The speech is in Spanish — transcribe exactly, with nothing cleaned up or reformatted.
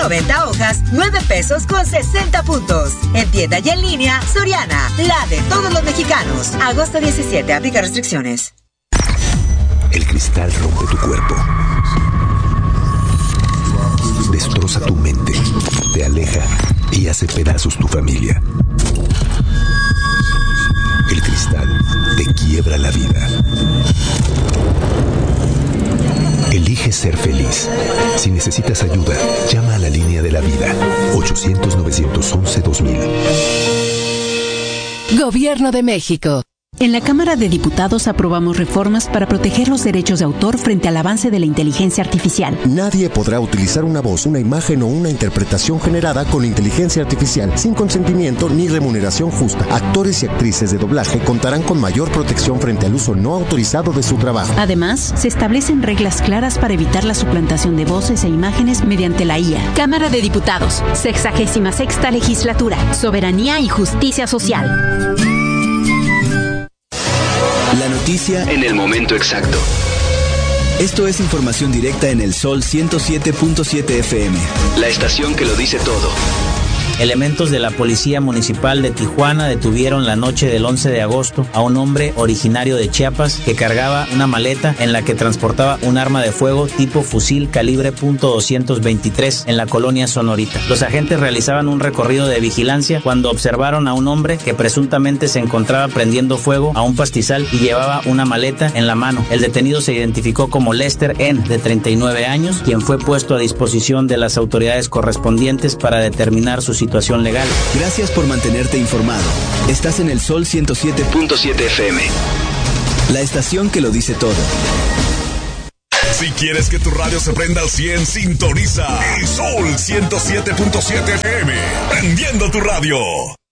noventa hojas, nueve pesos con sesenta puntos. En tienda y en línea, Soriana, la de todos los mexicanos. Agosto diecisiete, aplica restricciones. El cristal rompe tu cuerpo. Destroza tu mente, te aleja y hace pedazos tu familia. El cristal te quiebra la vida. Elige ser feliz. Si necesitas ayuda, llama a la línea de la vida. ochocientos, novecientos once, dos mil. Gobierno de México. En la Cámara de Diputados aprobamos reformas para proteger los derechos de autor frente al avance de la inteligencia artificial. Nadie podrá utilizar una voz, una imagen o una interpretación generada con inteligencia artificial sin consentimiento ni remuneración justa. Actores y actrices de doblaje contarán con mayor protección frente al uso no autorizado de su trabajo. Además, se establecen reglas claras para evitar la suplantación de voces e imágenes mediante la I A. Cámara de Diputados, sexagésima sexta legislatura, soberanía y justicia social. La noticia en el momento exacto. Esto es información directa en el Sol ciento siete punto siete F M, la estación que lo dice todo. Elementos de la Policía Municipal de Tijuana detuvieron la noche del once de agosto a un hombre originario de Chiapas que cargaba una maleta en la que transportaba un arma de fuego tipo fusil calibre punto doscientos veintitrés en la colonia Sonorita. Los agentes realizaban un recorrido de vigilancia cuando observaron a un hombre que presuntamente se encontraba prendiendo fuego a un pastizal y llevaba una maleta en la mano. El detenido se identificó como Lester N., de treinta y nueve años, quien fue puesto a disposición de las autoridades correspondientes para determinar su situación situación legal. Gracias por mantenerte informado. Estás en el Sol ciento siete punto siete F M, la estación que lo dice todo. Si quieres que tu radio se prenda al cien, sintoniza el Sol ciento siete punto siete F M, prendiendo tu radio.